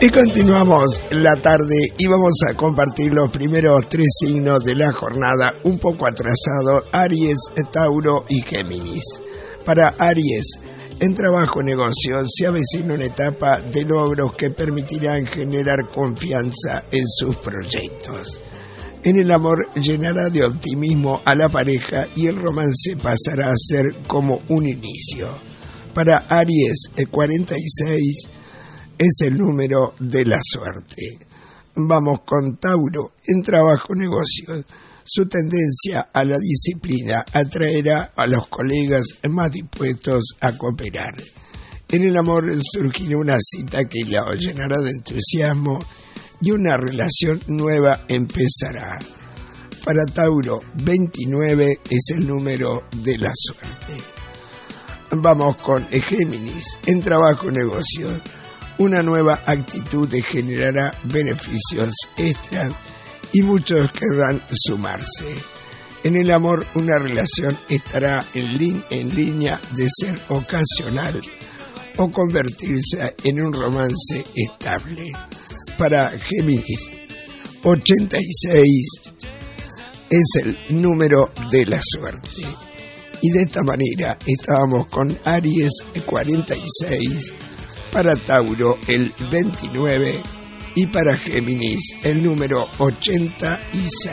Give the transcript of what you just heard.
Y continuamos la tarde y vamos a compartir los primeros 3 signos de la jornada, un poco atrasado: Aries, Tauro y Géminis. Para Aries, en trabajo y negocio se avecina una etapa de logros que permitirán generar confianza en sus proyectos. En el amor llenará de optimismo a la pareja y el romance pasará a ser como un inicio. Para Aries, el 46 es el número de la suerte. Vamos con Tauro. En trabajo y negocio, su tendencia a la disciplina atraerá a los colegas más dispuestos a cooperar. En el amor surgirá una cita que la llenará de entusiasmo y una relación nueva empezará. Para Tauro, 29 es el número de la suerte. Vamos con Géminis. En trabajo y negocio, una nueva actitud generará beneficios extras y muchos querrán sumarse. En el amor, una relación estará en línea de ser ocasional o convertirse en un romance estable. Para Géminis, 86 es el número de la suerte. Y de esta manera estábamos con Aries, 46, para Tauro el 29 y para Géminis el número 86.